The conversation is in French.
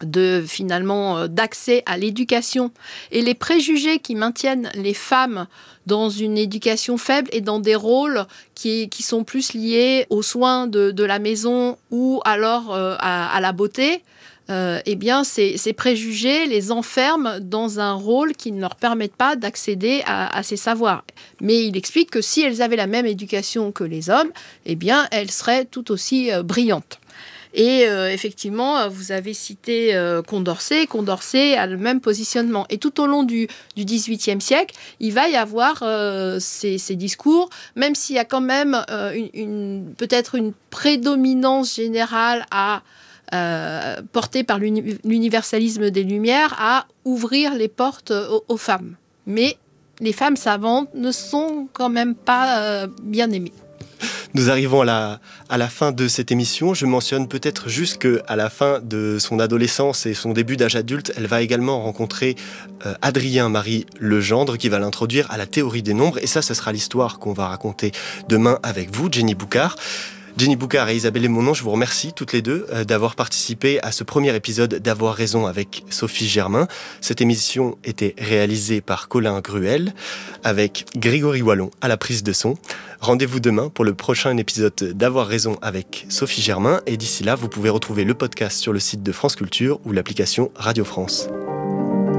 d'accès à l'éducation et les préjugés qui maintiennent les femmes dans une éducation faible et dans des rôles qui sont plus liés aux soins de la maison ou alors à la beauté, ces préjugés les enferment dans un rôle qui ne leur permet pas d'accéder à ces savoirs. Mais il explique que si elles avaient la même éducation que les hommes, elles seraient tout aussi brillantes. Et effectivement, vous avez cité Condorcet. Condorcet a le même positionnement. Et tout au long du XVIIIe siècle, il va y avoir ces discours, même s'il y a quand même peut-être une prédominance générale portée par l'universalisme des Lumières, à ouvrir les portes aux femmes. Mais les femmes savantes ne sont quand même pas bien aimées. Nous arrivons à la fin de cette émission. Je mentionne peut-être juste qu'à la fin de son adolescence et son début d'âge adulte, elle va également rencontrer Adrien-Marie Legendre qui va l'introduire à la théorie des nombres. Et ça, ce sera l'histoire qu'on va raconter demain avec vous, Jenny Boucard. Jenny Boucard et Isabelle Lémonon, je vous remercie toutes les deux d'avoir participé à ce premier épisode d'Avoir raison avec Sophie Germain. Cette émission était réalisée par Colin Gruel avec Grégory Wallon à la prise de son. Rendez-vous demain pour le prochain épisode d'Avoir raison avec Sophie Germain. Et d'ici là, vous pouvez retrouver le podcast sur le site de France Culture ou l'application Radio France.